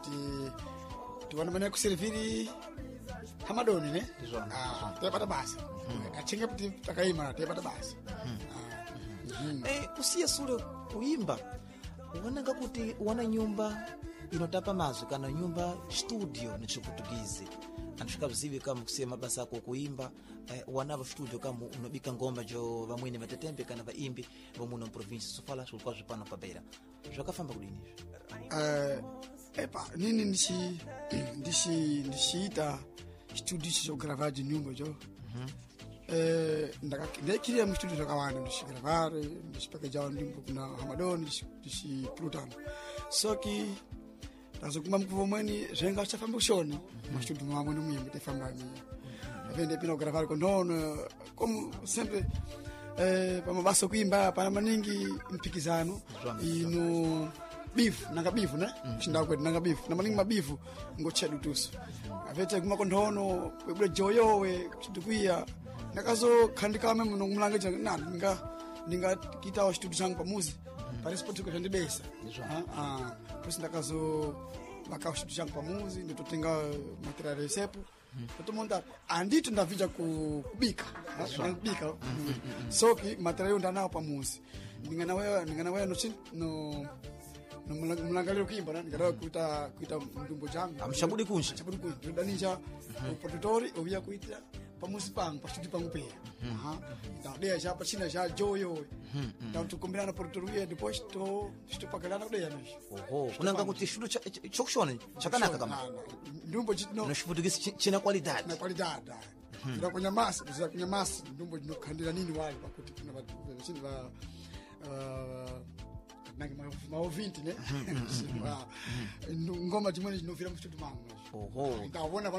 tiwana mane kuserviri hamadoni ne tepata basa achinge kuti takaima tepata basa kusiya sule kuimba uonanga kuti wana nyumba inotapa mazwi kana nyumba studio nichiputukize anashuka vizivi kama kusiya mabasa ako kuimba wanava studio kama unobika ngoma jo vamwene vatatembe kana vaimbi vamuno mprovinsi sofala sulikuwa zvipano pabera zvakafamba kudini epa nini ndishiita studio chogravadi nyumba jo ndakakiriya mustudio zvakawanda ndishigravare ndishipakajawa ndimbo kuna hamadoni ndishipurutano soki ndazokuma mkuvo mweni zvenga zvichafamba kushoni mustudio mamwe nomuyembe tefamba avende pina kugravare kondono como sempre pamabasa okuimba pana maningi mpikizano ino bifu nanga bifu ne chindawo kwetu nanga bifu na maningi mabifu ngochedu tuso avete kuma kondono kwebule joyowe chitukuya nakazo khandikame muno kumlanga changa ninga kitawo studio changu pamuzi paresport ko chandibesa posi ndakazo baka studio changu pamuzi ndototenga material resepo totomonda andito ndavija kubika kubika soki material ndanawo pamuzi ningana wewe no mlangaliro kuimba ndikadawa kuita ndumbo changu amshabudi kunshi ndanija produtori obya kuita pamuzi pangu pastudio pangu pera ndadea chapa china cha joyo ndatukombirana produtori depois to pakalana kudea nishi kunanga kuti studio chokushona chakanaka kama ndumbo chino noshiputukisi china qualidade na qualidade ndakunyamasa kunyamasa ndumbo ndinokhandira nini wali pakuti kuna vachini va nange maovinti ne ngoma chimweni chinovira mustudio mangu ndawona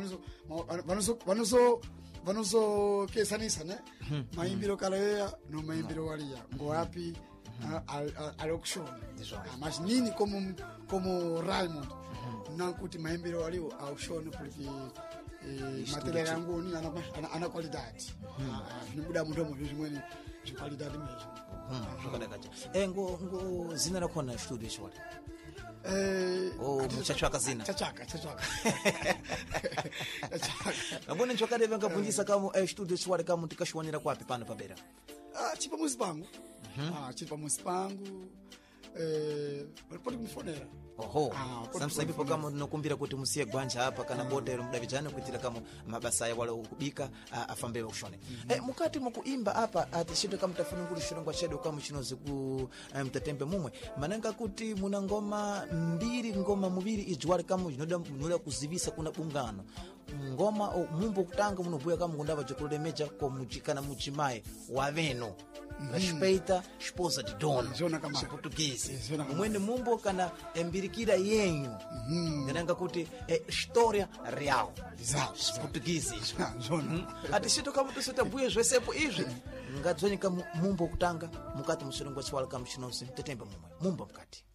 vanozo kesanisa ne maimbiro kaleya no maimbiro walia ngoapi alokushona mas nini como Raymond nakuti maimbiro walio aushone kuti material yangu ni ana qualidade nibuda mudomo zvimweni qualidade mesmo zvakanaka ngo zina rakona studio chwali muchachwaka zina chachaka nabone nchokade vangabvunjisa kama studio chwali kama tikashwanira kwapi pano pabera chipa muzi pangu chipa muzi pangu poti kunifonera samsaipo kama nokumbira kuti musiye gwanja hapa kana botero mudavijana kuitira kama mabasa ya wale kubika afambele kushone mukati mukuimba hapa atishito kama tafunungulu shirongwa chedo kama chinozi ku mtatembe mumwe mananga kuti muna ngoma mbiri ngoma mubiri ijwari kama jinoda kuzivisa kuna bungano ngoma mumbo kutanga munobuya kama kundava jokulude meja kwa mujikana muchimae waveno respeita esposa de dono chiputukisi mwene mumbo kana embirikira yenyu nanga kuti história real chiputukisi atishito kama tusitabuye zvesepo izvi ngadzonyeka mumbo kutanga mukati musirongwa chwala kama chinozi mtetembe mumwe mumbo mukati